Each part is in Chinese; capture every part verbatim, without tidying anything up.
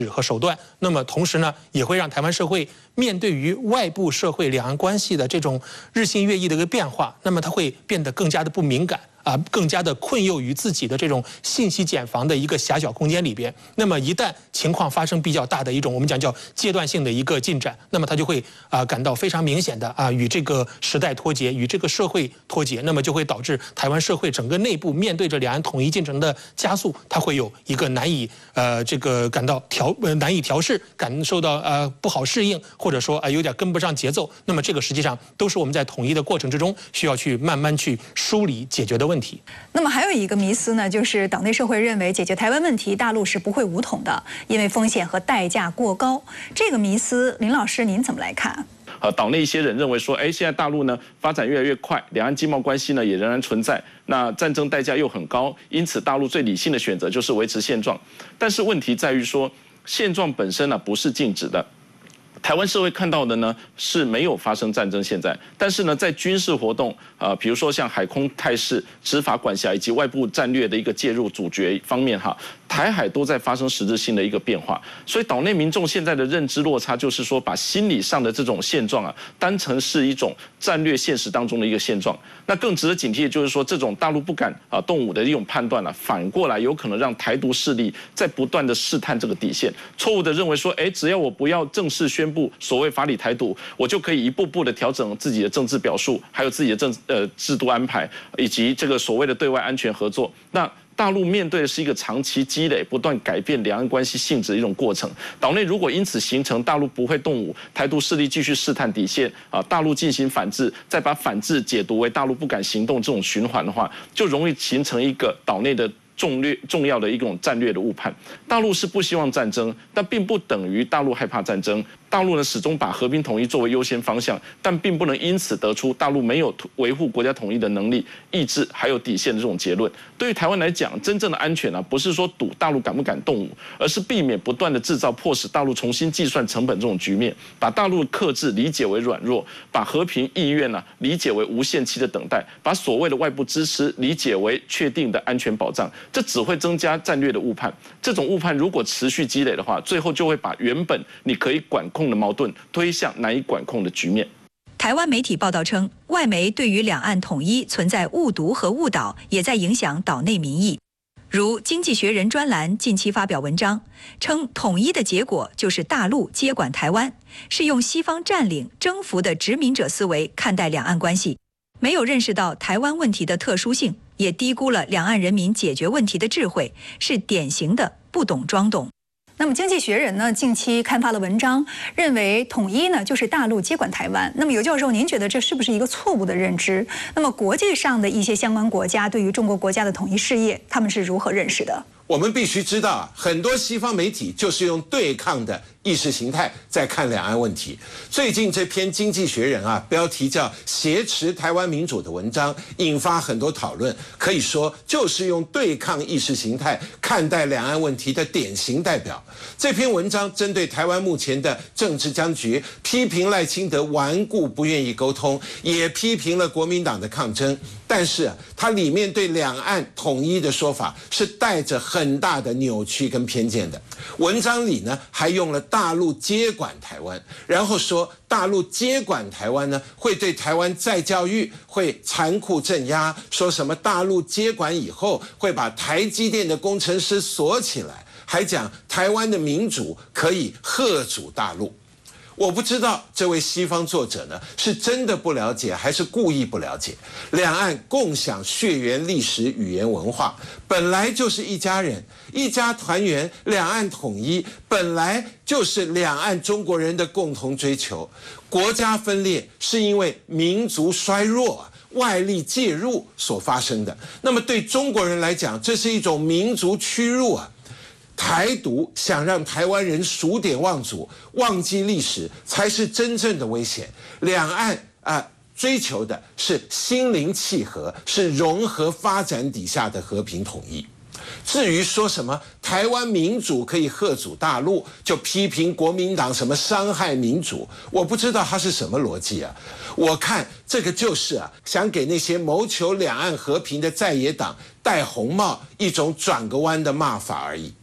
和手段，那么同时呢，也会让台湾社会面对于外部社会两岸关系的这种日新月异的一个变化，那么它会变得更加的不敏感。 啊，更加的困囿于自己的这种信息茧房的一个狭小空间里边。那么一旦情况发生比较大的一种我们讲叫阶段性的一个进展，那么他就会啊感到非常明显的啊与这个时代脱节，与这个社会脱节，那么就会导致台湾社会整个内部面对着两岸统一进程的加速，它会有一个难以呃这个感到调呃难以调试，感受到呃不好适应，或者说啊、呃、有点跟不上节奏。那么这个实际上都是我们在统一的过程之中需要去慢慢去梳理解决的问题。 问题。 那么还有一个迷思呢，就是党内社会认为解决台湾问题，大陆是不会武统的，因为风险和代价过高。这个迷思，林老师您怎么来看？ 呃，岛内一些人认为说，哎，现在大陆呢发展越来越快，两岸经贸关系呢也仍然存在，那战争代价又很高，因此大陆最理性的选择就是维持现状。但是问题在于说，现状本身呢不是静止的。 台湾社会看到的呢是没有发生战争，现在，但是呢，在军事活动啊、呃，比如说像海空态势、执法管辖以及外部战略的一个介入主角方面哈，台海都在发生实质性的一个变化，所以岛内民众现在的认知落差就是说，把心理上的这种现状啊，当成是一种战略现实当中的一个现状。那更值得警惕的就是说，这种大陆不敢啊动武的一种判断啊，反过来有可能让台独势力在不断的试探这个底线，错误的认为说，哎，只要我不要正式宣布所谓法理台独，我就可以一步步的调整自己的政治表述，还有自己的政呃制度安排，以及这个所谓的对外安全合作。那 大陆面对的是一个长期积累、不断改变两岸关系性质的一种过程。岛内如果因此形成大陆不会动武，台独势力继续试探底线啊，大陆进行反制，再把反制解读为大陆不敢行动这种循环的话，就容易形成一个岛内的 重略重要的一种战略的误判，大陆是不希望战争，但并不等于大陆害怕战争。大陆呢始终把和平统一作为优先方向，但并不能因此得出大陆没有维护国家统一的能力、意志还有底线的这种结论。对于台湾来讲，真正的安全啊，不是说赌大陆敢不敢动武，而是避免不断的制造迫使大陆重新计算成本这种局面，把大陆克制理解为软弱，把和平意愿呢、啊、理解为无限期的等待，把所谓的外部支持理解为确定的安全保障。 这只会增加战略的误判，这种误判如果持续积累的话，最后就会把原本你可以管控的矛盾推向难以管控的局面。 台湾媒体报道称，外媒对于两岸统一存在误读和误导，也在影响岛内民意。如《经济学人》专栏近期发表文章，称统一的结果就是大陆接管台湾，是用西方占领、征服的殖民者思维看待两岸关系，没有认识到台湾问题的特殊性。 也低估了两岸人民解决问题的智慧，是典型的不懂装懂。那么，《经济学人》呢近期刊发了文章，认为统一呢就是大陆接管台湾。那么，尤教授，您觉得这是不是一个错误的认知？那么，国际上的一些相关国家对于中国国家的统一事业，他们是如何认识的？ 我们必须知道啊，很多西方媒体就是用对抗的意识形态在看两岸问题。最近这篇《经济学人》啊，标题叫“挟持台湾民主”的文章，引发很多讨论。可以说，就是用对抗意识形态看待两岸问题的典型代表。这篇文章针对台湾目前的政治僵局，批评赖清德顽固不愿意沟通，也批评了国民党的抗争。 但是啊，它里面对两岸统一的说法是带着很大的扭曲跟偏见的。文章里呢，还用了大陆接管台湾，然后说大陆接管台湾呢，会对台湾再教育，会残酷镇压，说什么大陆接管以后会把台积电的工程师锁起来，还讲台湾的民主可以嚇阻大陆。 我不知道这位西方作者呢是真的不了解，还是故意不了解。两岸共享血缘、历史、语言、文化，本来就是一家人，一家团圆。两岸统一本来就是两岸中国人的共同追求。国家分裂是因为民族衰弱、外力介入所发生的。那么对中国人来讲，这是一种民族屈辱啊。 台独想让台湾人数典忘祖、忘记历史，才是真正的危险。两岸啊、呃，追求的是心灵契合，是融合发展底下的和平统一。至于说什么台湾民主可以嚇阻大陆，就批评国民党什么伤害民主，我不知道他是什么逻辑啊。我看这个就是啊，想给那些谋求两岸和平的在野党戴红帽一种转个弯的骂法而已。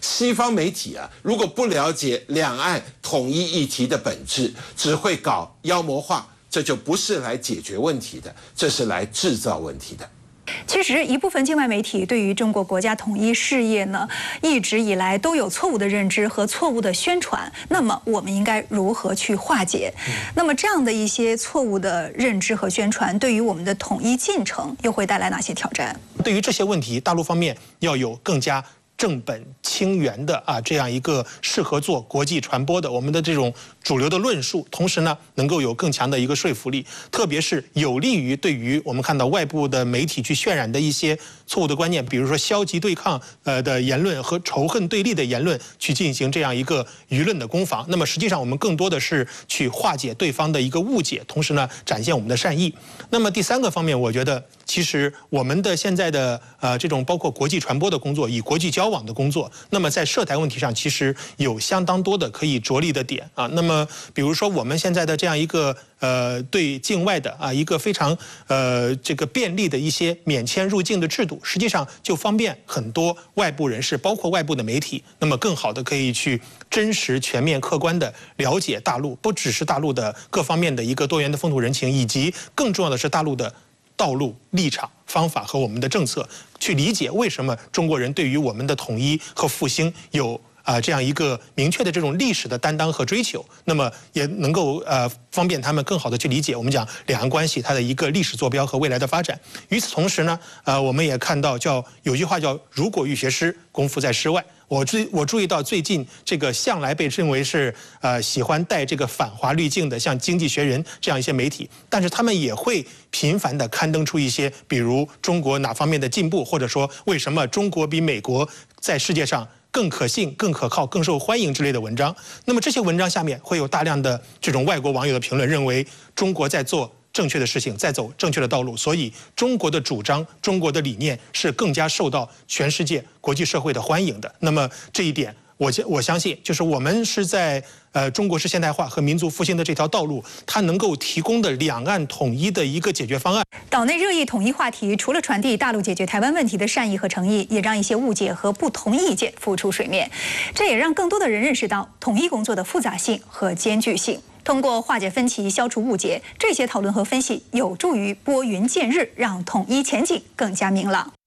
西方媒体啊，如果不了解两岸统一议题的本质，只会搞妖魔化，这就不是来解决问题的，这是来制造问题的。 其实，一部分境外媒体对于中国国家统一事业呢，一直以来都有错误的认知和错误的宣传。那么，我们应该如何去化解？嗯、那么，这样的一些错误的认知和宣传，对于我们的统一进程又会带来哪些挑战？ 对于这些问题，大陆方面要有更加正本清源的啊这样一个适合做国际传播的我们的这种主流的论述，同时呢能够有更强的一个说服力，特别是有利于对于我们看到外部的媒体去渲染的一些错误的观念，比如说消极对抗呃的言论和仇恨对立的言论，去进行这样一个舆论的攻防。那么实际上我们更多的是去化解对方的一个误解，同时呢展现我们的善意。那么第三个方面，我觉得其实我们的现在的呃这种包括国际传播的工作，以国际交往的工作，那么在涉台问题上其实有相当多的可以着力的点啊。那么比如说我们现在的这样一个呃对境外的啊一个非常呃这个便利的一些免签入境的制度，实际上就方便很多外部人士，包括外部的媒体，那么更好的可以去真实、全面、客观的了解大陆，不只是大陆的各方面的一个多元的风土人情，以及更重要的是大陆的道路、立场、方法和我们的政策，去理解为什么中国人对于我们的统一和复兴有啊、呃、这样一个明确的这种历史的担当和追求，那么也能够呃方便他们更好的去理解我们讲两岸关系它的一个历史坐标和未来的发展。与此同时呢，呃我们也看到叫有句话叫“如果欲学诗，功夫在诗外”。我注我注意到最近这个向来被认为是呃喜欢带这个反华滤镜的，像《经济学人》这样一些媒体，但是他们也会频繁地刊登出一些，比如中国哪方面的进步，或者说为什么中国比美国在世界上更可信、更可靠、更受欢迎之类的文章。那么这些文章下面会有大量的这种外国网友的评论，认为中国在做正确的事情，在走正确的道路，所以中国的主张、中国的理念是更加受到全世界国际社会的欢迎的。那么这一点，我我相信，就是我们是在呃中国式现代化和民族复兴的这条道路，它能够提供的两岸统一的一个解决方案。 岛内热议统一话题，除了传递大陆解决台湾问题的善意和诚意，也让一些误解和不同意见浮出水面。这也让更多的人认识到统一工作的复杂性和艰巨性。通过化解分歧、消除误解，这些讨论和分析有助于拨云见日，让统一前景更加明朗。